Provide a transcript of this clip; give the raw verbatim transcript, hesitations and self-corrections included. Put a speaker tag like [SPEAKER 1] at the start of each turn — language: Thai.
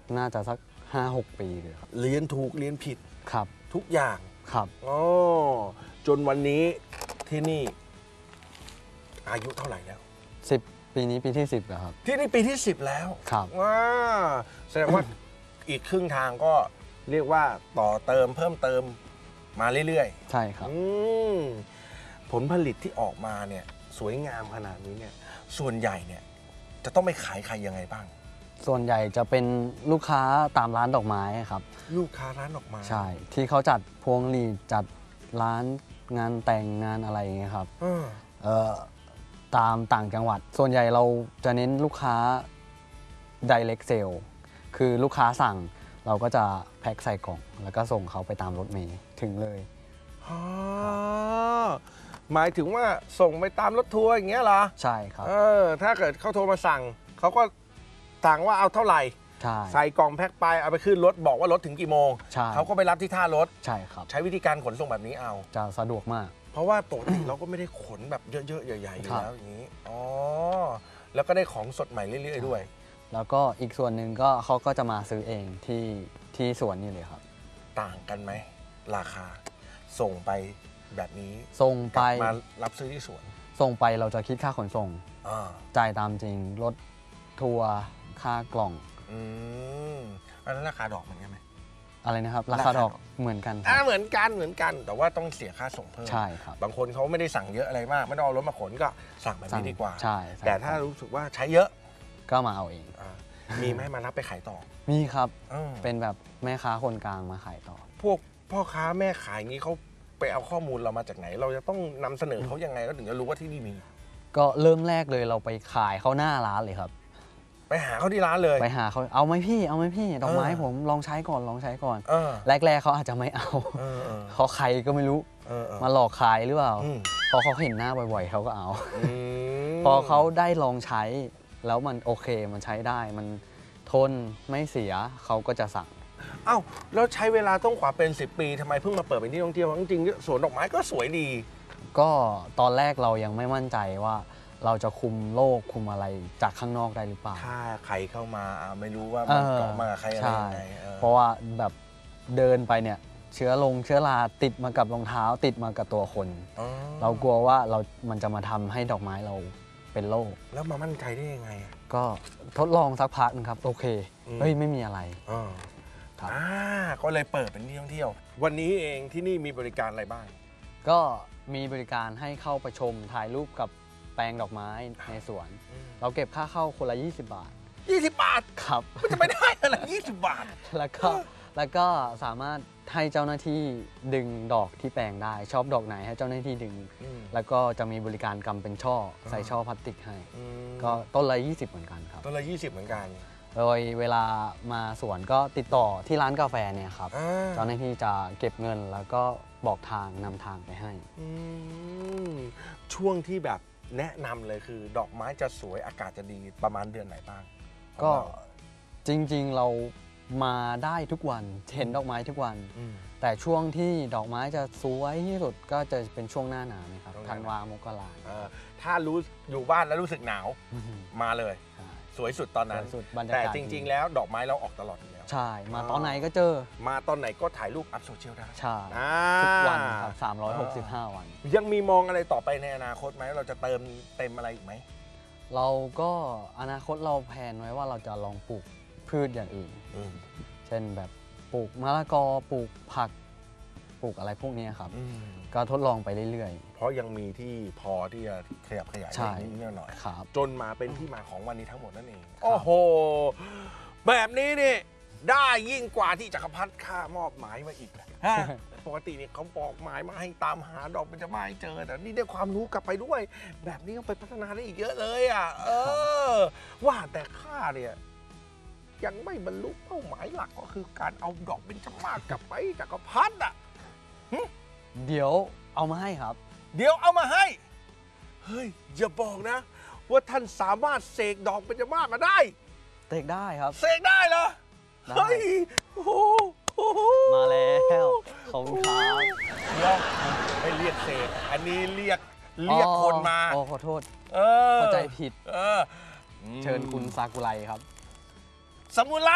[SPEAKER 1] น่าจะสักห้าหกปีเลยครับ
[SPEAKER 2] เรียนถูกเรียนผิด
[SPEAKER 1] ครับ
[SPEAKER 2] ทุกอย่าง
[SPEAKER 1] ครับ
[SPEAKER 2] อ๋อจนวันนี้ที่นี่อายุเท่าไหร่แล้ว
[SPEAKER 1] สิบปีนี้ปีที่สิบแล้วครับ
[SPEAKER 2] ที่นี่ปีที่สิบแล้ว
[SPEAKER 1] ครับ
[SPEAKER 2] ว้าแสดงว่า อีกครึ่งทางก็เรียกว่าต่อเติมเพิ่มเติมมาเรื่อย
[SPEAKER 1] ๆใช่ครับ
[SPEAKER 2] ผลผลิตที่ออกมาเนี่ยสวยงามขนาดนี้เนี่ยส่วนใหญ่เนี่ยจะต้องไปขายใครยังไงบ้าง
[SPEAKER 1] ส่วนใหญ่จะเป็นลูกค้าตามร้านดอกไม้ครับ
[SPEAKER 2] ลูกค้าร้านดอกไม้
[SPEAKER 1] ใช่ที่เขาจัดพวงหรีดจัดร้านงานแต่งงานอะไรอย่างเงี้ยครับเอ่อตามต่างจังหวัดส่วนใหญ่เราจะเน้นลูกค้า direct sale คือลูกค้าสั่งเราก็จะแพ็คใส่กล่องแล้วก็ส่งเขาไปตามรถเมล์ถึงเลย
[SPEAKER 2] หมายถึงว่าส่งไปตามรถทัวร์อย่างเงี้ยเหรอ
[SPEAKER 1] ใช่ครับ
[SPEAKER 2] เออถ้าเกิดเขาโทรมาสั่งเขาก็สั่งว่าเอาเท่าไหร่
[SPEAKER 1] ใช่
[SPEAKER 2] ใส่กล่องแพ็คไปเอาไปขึ้นรถบอกว่ารถถึงกี่โมงเขาก็ไปรับที่ท่ารถ
[SPEAKER 1] ใช่ครับ
[SPEAKER 2] ใช้วิธีการขนส่งแบบนี้เอา
[SPEAKER 1] จะสะดวกมาก
[SPEAKER 2] เพราะว่าปกติเราก็ไม่ได้ขนแบบเยอะๆใหญ่ๆอยู่แล้วอย่างนี้อ๋อแล้วก็ได้ของสดใหม่เรื่อยๆด้วย
[SPEAKER 1] แล้วก็อีกส่วนหนึ่งก็เขาก็จะมาซื้อเองที่ที่สวนนี่เลยครับ
[SPEAKER 2] ต่างกันไหมราคาส่งไปแบบนี้
[SPEAKER 1] ส่งไป
[SPEAKER 2] มารับซื้อที่สวน
[SPEAKER 1] ส่งไปเราจะคิดค่าขนส่งจ่ายตามจริงรถทัวร์ค่ากล่อง
[SPEAKER 2] อืมแล้วราคาดอกเหมือนกันไหม
[SPEAKER 1] อะไรนะครับราคาดอกเหมือนกัน
[SPEAKER 2] อ่าเหมือนกันเหมือนกันแต่ว่าต้องเสียค่าส่งเพิ่ม
[SPEAKER 1] ใช่ครับ
[SPEAKER 2] บางคนเขาไม่ได้สั่งเยอะอะไรมากไม่ต้องเอารถมาขนก็สั่งแบบนี้ดีกว่า
[SPEAKER 1] ใช่
[SPEAKER 2] แต่ถ้ารู้สึกว่าใช้เยอะ
[SPEAKER 1] ก็มาเอาเอง
[SPEAKER 2] มีไหมมารับไปขายต่อ
[SPEAKER 1] มีครับเป็นแบบแม่ค้าคนกลางมาขายต่อ
[SPEAKER 2] พวกพ่อค้าแม่ขายงี้เขาไปเอาข้อมูลเรามาจากไหนเราจะต้องนำเสนอเขายังไงแล้วถึงจะรู้ว่าที่นี่มี
[SPEAKER 1] ก็เริ่มแรกเลยเราไปขายเขาหน้าร้านเลยครับ
[SPEAKER 2] ไปหาเขาที่ร้านเลย
[SPEAKER 1] ไปหาเขาเอาไหมพี่เอาไหมพี่ดอกไม้ผมลองใช้ก่อนลองใช้ก่อนแรกๆเขาอาจจะไม่เอาเขาใครก็ไม่รู้มาหลอกขายหรือเปล่าพอเขาเห็นหน้าบ่อยๆเขาก็เอาพอเขาได้ลองใช้แล้วมันโอเคมันใช้ได้มันทนไม่เสียเขาก็จะสั่ง
[SPEAKER 2] อ้าวแล้วใช้เวลาต้องกว่าเป็นสิบปีทำไมเพิ่งมาเปิดเป็นที่ท่องเที่ยวจริงๆสวนดอกไม้ก็สวยดี
[SPEAKER 1] ก็ตอนแรกเรายังไม่มั่นใจว่าเราจะคุมโรคคุมอะไรจากข้างนอกได้หรือเปล่า
[SPEAKER 2] ถ้าใครเข้ามาไม่รู้ว่ามันเกาะมาใครอะไรยังไง
[SPEAKER 1] เพราะว่าแบบเดินไปเนี่ยเชื้อลงเชื้อราติดมากับรองเท้าติดมากับตัวคนเรากลัวว่าเรามันจะมาทำให้ดอกไม้เราเป็นโรค
[SPEAKER 2] แล้วมามั่นใจได้ยังไง
[SPEAKER 1] ก็ทดลองสักพักนึงครับโอเคเฮ้ยไม่มีอะไร
[SPEAKER 2] อ่าก็เลยเปิดเป็นที่ท่องเที่ยววันนี้เองที่นี่มีบริการอะไรบ้าง
[SPEAKER 1] ก็มีบริการให้เข้าไปชมถ่ายรูปกับแปลงดอกไม้ในสวนเราเก็บค่าเข้าคนละยี่สิบบาท
[SPEAKER 2] ยี่สิบบาท
[SPEAKER 1] ครับ
[SPEAKER 2] มันจะไม่ได้อะไรยี่สิบบาท
[SPEAKER 1] แล้วก็แล้วก็สามารถให้เจ้าหน้าที่ดึงดอกที่แปลงได้ชอบดอกไหนให้เจ้าหน้าที่ดึงแล้วก็จะมีบริการกำเป็นช่อใส่ช่อพลาสติกให้ก็ต้นละยี่สิบเหมือนกันครับ
[SPEAKER 2] ต้นละยี่สิบเหมือนกัน
[SPEAKER 1] โดยเวลามาสวนก็ติดต่อที่ร้านกาแฟเนี่ยครับเจ้าหน้าที่จะเก็บเงินแล้วก็บอกทางนำทางไปให้
[SPEAKER 2] ช่วงที่แบบแนะนำเลยคือดอกไม้จะสวยอากาศจะดีประมาณเดือนไหนบ้าง
[SPEAKER 1] ก็จริงๆเรามาได้ทุกวันเห็นดอกไม้ทุกวันแต่ช่วงที่ดอกไม้จะสวยที่สุดก็จะเป็นช่วงหน้าหนาวนะครับธันวามกรา
[SPEAKER 2] ถ้ารู้อยู่บ้านแล้วรู้สึกหนาวมาเลยสวยสุดตอนนั้นแต่จริงๆแล้วดอกไม้เราออกตลอดอยู่แล้ว
[SPEAKER 1] ใช่มาตอนไหนก็เจอ
[SPEAKER 2] มาตอนไหนก็ถ่ายรูปอัพโซเชียลได้
[SPEAKER 1] ใช่ทุกวันครับสามร้อยหกสิบห้าวัน
[SPEAKER 2] ยังมีมองอะไรต่อไปในอนาคตไหมเราจะเติมเต็มอะไรอีกไหม
[SPEAKER 1] เราก็อนาคตเราแผนไว้ว่าเราจะลองปลูกพืชอย่างอื่นเช่นแบบปลูกมะละกอปลูกผักปลูกอะไรพวกนี้ครับก็ทดลองไปเรื่อย
[SPEAKER 2] ๆเพราะยังมีที่พอที่จะขยับขยายนิดหน่อยจนมาเป็นที่มาของวันนี้ทั้งหมดนั่นเองโอ้โหแบบนี้นี่ได้ยิ่งกว่าที่จักรพรรดิข้ามอบหมายมาอีกปกติเนี่ยเขาบอกหมายมาให้ตามหาดอกเป็นจะไม่เจอแต่นี่ได้ความรู้กลับไปด้วยแบบนี้ก็ไปพัฒนาได้อีกเยอะเลยอ่ะเออว่าแต่ข้าเนี่ยยังไม่บรรลุเป้าหมายหลักก็คือการเอาดอกเบญจมาศกลับไปจักรพรรดิอ่ะ
[SPEAKER 1] เดี๋ยวเอามาให้ครับ
[SPEAKER 2] เดี๋ยวเอามาให้เฮ้ยอย่าบอกนะว่าท่านสามารถเสกดอกเบญจมาศมาได้
[SPEAKER 1] เสกได้ครับ
[SPEAKER 2] เสกได้เหรอเฮ้ยโอ้โห
[SPEAKER 1] มาแล้วขอบคุณครับ
[SPEAKER 2] เดี๋ยวไม่เรียกเสกอันนี้เรียกเรียกคนมา
[SPEAKER 1] โอ้ขอโทษ
[SPEAKER 2] เข้า
[SPEAKER 1] ใจผิดเชิญคุณซากุไรครับ
[SPEAKER 2] ซามูไร